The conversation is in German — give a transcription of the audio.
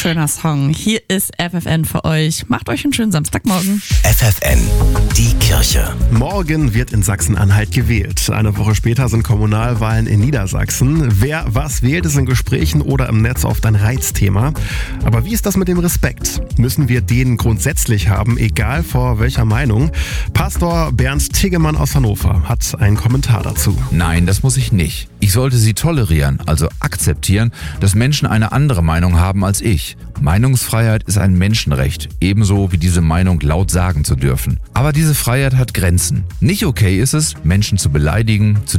schöner Song. Hier ist FFN für euch. Macht euch einen schönen Samstagmorgen. FFN, die Kirche. Morgen wird in Sachsen-Anhalt gewählt. Eine Woche später sind Kommunalwahlen in Niedersachsen. Wer was wählt, ist in Gesprächen oder im Netz oft ein Reizthema. Aber wie ist das mit dem Respekt? Müssen wir den grundsätzlich haben, egal vor welcher Meinung? Pastor Bernd Tiggemann aus Hannover hat einen Kommentar dazu. Nein, das muss ich nicht. Ich sollte sie tolerieren, also akzeptieren, dass Menschen eine andere Meinung haben als ich. Meinungsfreiheit ist ein Menschenrecht, ebenso wie diese Meinung laut sagen zu dürfen. Aber diese Freiheit hat Grenzen. Nicht okay ist es, Menschen zu beleidigen, zu